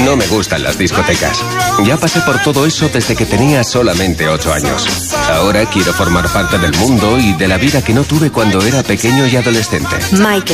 No me gustan las discotecas. Ya pasé por todo eso desde que tenía solamente 8 años. Ahora quiero formar parte del mundo y de la vida que no tuve cuando era pequeño y adolescente. Michael